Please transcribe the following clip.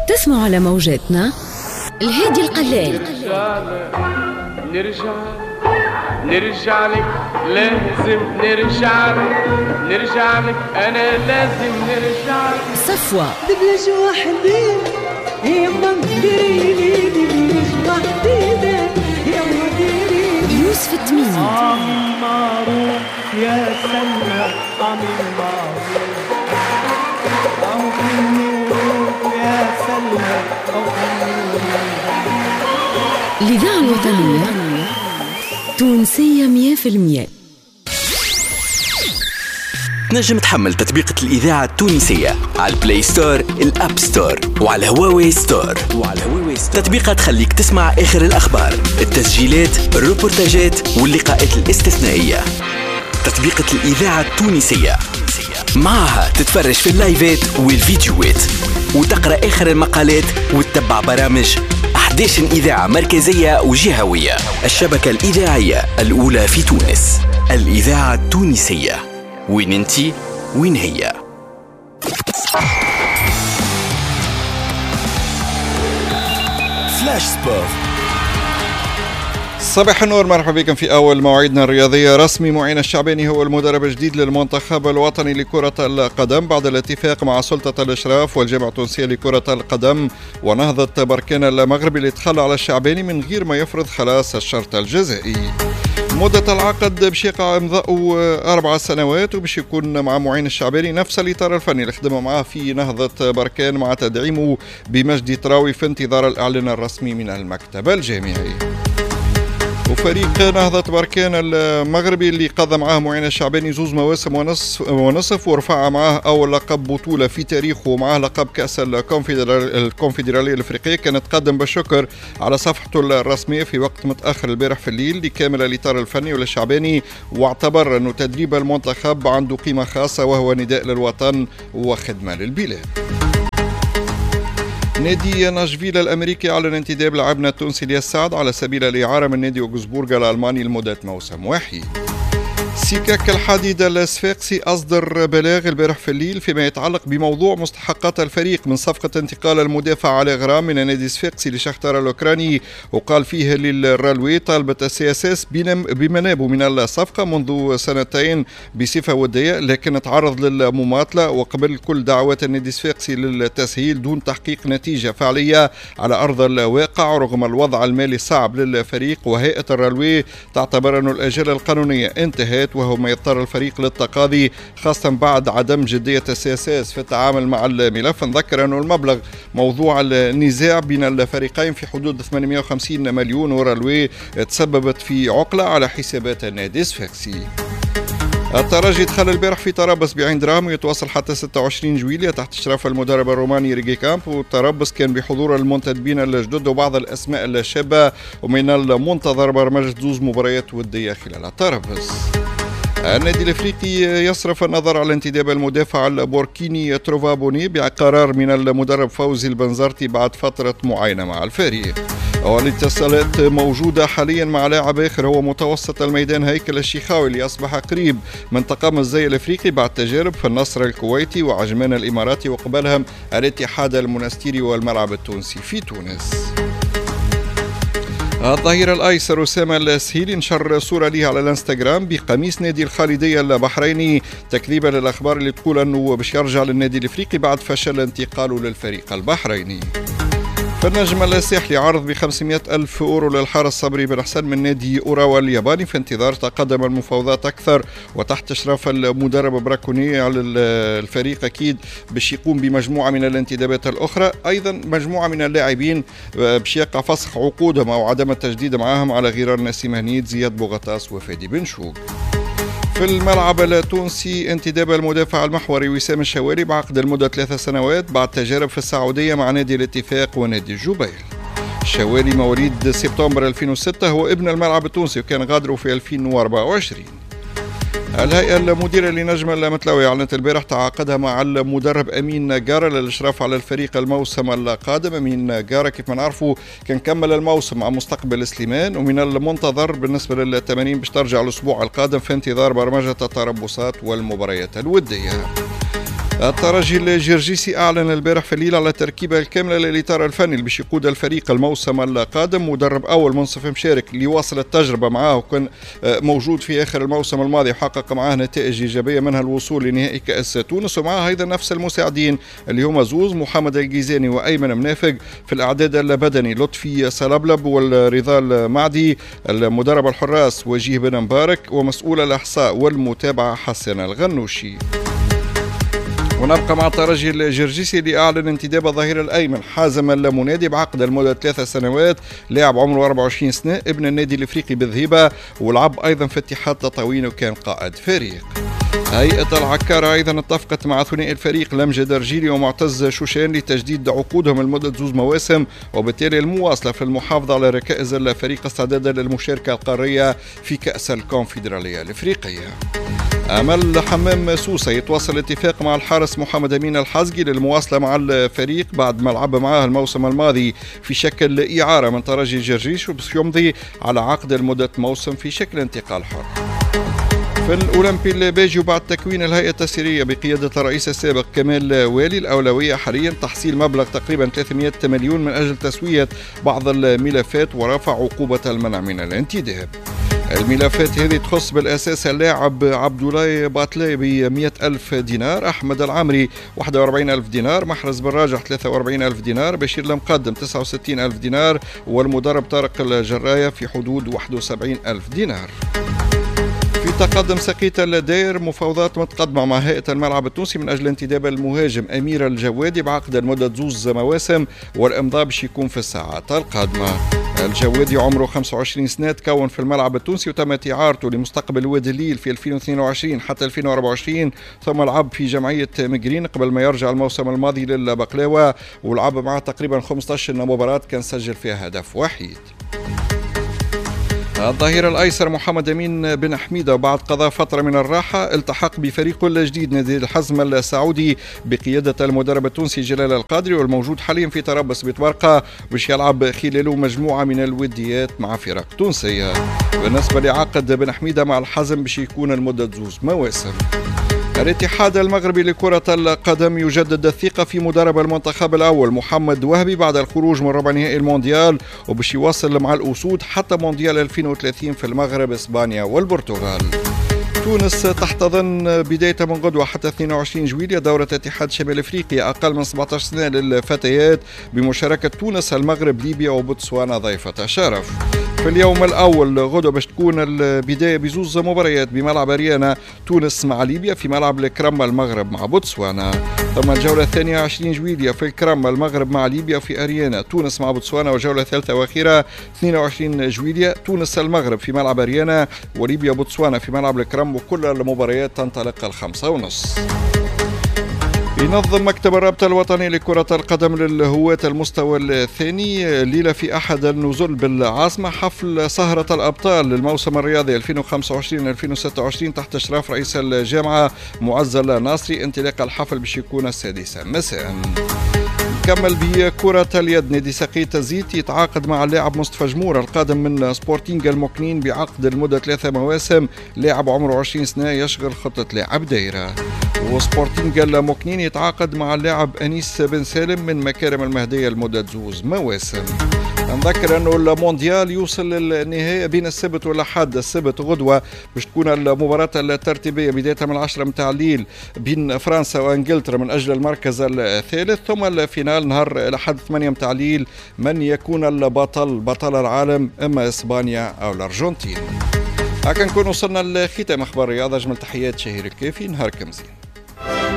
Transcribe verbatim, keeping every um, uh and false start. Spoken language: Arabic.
تسمعوا على موجاتنا الهادي القلال. نرجع نرجع لك لازم نرجع لك نرجع لك أنا لازم نرجع لك. صفوة دبلج وحدين يما ديريلي دبلج وحدين يما ديريلي. يوسف التميمي عمي معروف يا سلمى عمي معروف أو كني وروف يا سلمى أو كني الإذاعة الوطنية تونسية مية في المية. تنجم تحمل تطبيقة الإذاعة التونسية على البلاي ستور، الأب ستور، وعلى هواوي ستور. وعلى هواوي ستور تطبيقات تخليك تسمع آخر الأخبار، التسجيلات، الروبورتاجات واللقاءات الاستثنائية. تطبيقة الإذاعة التونسية معها تتفرج في اللايفات والفيديوهات وتقرأ آخر المقالات وتتبع برامج أحداث إذاعة مركزية وجهوية. الشبكة الإذاعية الأولى في تونس، الإذاعة التونسية. وين انتي وين هي؟ فلاش سبورت. صباح النور، مرحبا بكم في أول مواعيدنا الرياضية. رسمي معين الشعباني هو المدرب الجديد للمنتخب الوطني لكرة القدم بعد الاتفاق مع سلطة الإشراف والجامعة التونسية لكرة القدم ونهضة بركان المغربي ليتخلى على الشعباني من غير ما يفرض خلاص الشرط الجزائي. مدة العقد باش يقع امضاءه أربع سنوات وباش يكون مع معين الشعباني نفس الإطار الفني اللي خدمه معاه في نهضة بركان مع تدعيمه بمجدي تراوي في انتظار الإعلان الرسمي من المكتب الجامعي. وفريق نهضة بركان المغربي اللي قضى معاه معين الشعباني زوز مواسم ونصف, ونصف ورفع معاه أول لقب بطولة في تاريخه ومعاه لقب كأس الكونفدرالية الأفريقية، كانت تقدم بالشكر على صفحته الرسمية في وقت متأخر البارح في الليل لكامل الإطار الفني وللشعباني، واعتبر أنه تدريب المنتخب عنده قيمة خاصة وهو نداء للوطن وخدمة للبلاد. نادي ناشفيل الأمريكي أعلن انتداب لاعبنا التونسي الياس سعد على سبيل الإعارة من نادي أوغسبورغ الألماني لمدة موسم واحد. سكك الحديد الصفاقسي أصدر بلاغ البارح في الليل فيما يتعلق بموضوع مستحقات الفريق من صفقة انتقال المدافع علي غرام من النادي الصفاقسي لشختار الأوكراني، وقال فيه للرالوي طالبت السي اس اس بمنابه من الصفقة منذ سنتين بصفة ودية، لكن تعرض للمماطلة وقبل كل دعوات النادي الصفاقسي للتسهيل دون تحقيق نتيجة فعلية على أرض الواقع رغم الوضع المالي الصعب للفريق. وهيئة الرالوي تعتبر أن الأجالة القانونية انتهت وهو ما يضطر الفريق للتقاضي خاصة بعد عدم جدية السي اس اس في التعامل مع الملف. نذكر أنه المبلغ موضوع النزاع بين الفريقين في حدود ثمانمائة وخمسين مليون ورالوي تسببت في عقلة على حسابات النادي الصفاقسي. الترجي دخل البارح في طرابلس بعين دراهم ويتواصل حتى ستة وعشرين جويلية تحت إشراف المدرب الروماني ريجي كامب، والطرابلس كان بحضور المنتدبين الجدد وبعض الأسماء الشابة، ومن المنتظر برمجة زوز مباريات ودية خلال طرابلس. النادي الافريقي يصرف النظر على انتداب المدافع البوركيني تروفا بوني بقرار من المدرب فوزي البنزرتي بعد فترة معاينة مع الفريق. والاتصالات موجودة حاليا مع لاعب آخر هو متوسط الميدان هيكل الشيخاوي اللي أصبح قريب من طقم الزي الافريقي بعد تجارب في النصر الكويتي وعجمان الإماراتي وقبلهم الاتحاد المنستيري والملعب التونسي في تونس. الظهير الأيسر أسامة السهيلي نشر صورة ليه على الانستغرام بقميص نادي الخالدية البحريني تكذيبا للأخبار اللي تقول أنه باش يرجع للنادي الإفريقي بعد فشل انتقاله للفريق البحريني. فالنجم الساحلي عرض ب خمسمائة ألف أورو للحارس صبري بن حسن من نادي أوراوا الياباني في انتظار تقدم المفاوضات أكثر وتحت إشراف المدرب براكوني على الفريق أكيد باش يقوم بمجموعة من الانتدابات الأخرى، أيضا مجموعة من اللاعبين باش يقع فسخ عقودهم أو عدم التجديد معهم على غرار نسيم هنيد، زياد بوغطاس وفادي بن شوق. في الملعب التونسي انتداب المدافع المحوري وسام الشوالي بعقد المدة ثلاث سنوات بعد تجارب في السعودية مع نادي الاتفاق ونادي الجبيل. الشوالي مواليد سبتمبر ألفين وستة، هو ابن الملعب التونسي وكان غادره في ألفين وأربعة وعشرين. الهيئة المديرة لنجم المتلاوي أعلنت البارح تعاقدها مع المدرب أمين نجارة للإشراف على الفريق الموسم القادم. أمين نجارة كيف ما نعرفوا كان كمل الموسم مع مستقبل سليمان، ومن المنتظر بالنسبة للتمارين باش ترجع الأسبوع القادم في انتظار برمجة التربصات والمباريات الودية. الترجي الجرجيسي أعلن البارح في الليل على التركيبة الكاملة للإطار الفني اللي باش يقود الفريق الموسم القادم. مدرب أول منصف مشارك اللي واصل التجربة معاه وكان موجود في آخر الموسم الماضي وحقق معاه نتائج إيجابية منها الوصول لنهائي كأس تونس، ومعاه أيضا نفس المساعدين اللي هما زوز محمد الجيزاني وأيمن منافق، في الإعداد البدني لطفي سلبلب والرضا المعدي، المدرب الحراس وجيه بن مبارك، ومسؤول الإحصاء والمتابعة حسن الغنوشي. ونبقى مع الترجي الجرجيسي اللي أعلن انتداب الظهير الأيمن حازم المنادي بعقد لمدة ثلاث سنوات، لاعب عمره أربعة وعشرين سنة، ابن النادي الإفريقي بالذهيبة، ولعب أيضا في اتحاد تطاوين وكان قائد فريق. هيئة العكارة أيضا اتفقت مع ثنائي الفريق لمجد درجيلي ومعتز شوشان لتجديد عقودهم لمدة زوز مواسم، وبالتالي المواصلة في المحافظة على ركائز الفريق استعدادا للمشاركة القارية في كأس الكونفدرالية الإفريقية. أمل حمام سوسة يتواصل الاتفاق مع الحارس محمد أمين الحزقي للمواصلة مع الفريق بعد ما لعب معاه الموسم الماضي في شكل إعارة من ترجي جرجيش، وبس يمضي على عقد لمدة موسم في شكل انتقال حر. في الأولمبي الباجي وبعد تكوين الهيئة التسييرية بقيادة الرئيس السابق كمال والي، الأولوية حاليا تحصيل مبلغ تقريبا ثلاثمئة مليون من أجل تسوية بعض الملفات ورفع عقوبة المنع من الانتداب. الملفات هذه تخص بالأساس اللاعب عبد الله باطلي ب مئة ألف دينار، أحمد العمري واحد وأربعين ألف دينار، محرز بن راجح ثلاثة وأربعين ألف دينار، بشير المقدم تسعة وستين ألف دينار، والمدرب طارق الجراية في حدود واحد وسبعين ألف دينار. في تقدم سقيت الداير مفاوضات متقدمة مع هيئة الملعب التونسي من أجل انتداب المهاجم أمير الجوادي بعقد لمدة زوز مواسم، والإمضاء باش يكون في الساعات القادمة. الجوادي عمره خمسة وعشرين سنة، تكون في الملعب التونسي وتمت إعارته لمستقبل وادي الليل في ألفين واثنين وعشرين حتى ألفين وأربعة وعشرين، ثم لعب في جمعية مجرين قبل ما يرجع الموسم الماضي للبقلاوة، ولعب معه تقريبا خمسة عشر مباراة كان سجل فيها هدف وحيد. الظهير الأيسر محمد أمين بن حميدة بعد قضاء فترة من الراحة التحق بفريق الجديد نادي الحزم السعودي بقيادة المدرب التونسي جلال القادري، والموجود حاليا في طرابلس بتبرقة باش يلعب خلاله مجموعة من الوديات مع فرق تونسية. بالنسبة لعقد بن حميدة مع الحزم باش يكون المدة زوز مواسم. الاتحاد المغربي لكرة القدم يجدد الثقة في مدرب المنتخب الأول محمد وهبي بعد الخروج من ربع نهائي المونديال، وباش يواصل مع الأسود حتى مونديال ألفين وثلاثين في المغرب، إسبانيا والبرتغال. تونس تحتضن بداية من غدوة حتى اثنين وعشرين جويلية دورة اتحاد شمال افريقيا أقل من سبعة عشر سنة للفتيات بمشاركة تونس، المغرب، ليبيا وبوتسوانا ضيفة شرف. في اليوم الأول غدوة باش تكون البداية بزوز مباريات بملعب أريانا، تونس مع ليبيا، في ملعب الكرم المغرب مع بوتسوانا. ثم الجولة الثانية عشرين جويلية في الكرم المغرب مع ليبيا، في أريانا تونس مع بوتسوانا، وجولة ثالثة وأخيرة اثنين وعشرين جويلية تونس المغرب في ملعب أريانا، وليبيا بوتسوانا في ملعب الكرم، وكل المباريات تنطلق الخمسة ونص. ينظم مكتب الرابطة الوطني لكرة القدم للهواة المستوى الثاني ليلة في أحد النزل بالعاصمة حفل سهرة الأبطال للموسم الرياضي ألفين وخمسة وعشرين ألفين وستة وعشرين تحت إشراف رئيس الجامعة معز الناصري. انطلاق الحفل باش يكون السادسة مساء. نكمل بكرة اليد. نادي سقيت الزيت يتعاقد مع اللاعب مصطفى جمور القادم من سبورتينغ المكنين بعقد لمدة ثلاثة مواسم، لاعب عمره عشرين سنة يشغل خطة لاعب دايرة. وسبورتينغ المكنين يتعاقد مع اللاعب أنيس بن سالم من مكارم المهدية لمدة زوز مواسم. نذكر أنه المونديال يوصل للنهاية بين السبت والأحد. السبت غدوة باش تكون المباراة الترتيبية بداية من العشرة متاع الليل بين فرنسا وانجلترا من أجل المركز الثالث، ثم الفينال نهار الأحد ثمانية متاع الليل من يكون البطل بطل العالم، إما إسبانيا أو الأرجنتين. هكا نكون وصلنا لختام أخبار الرياضة. أجمل تحيات شهير الكافي، نهاركم زين.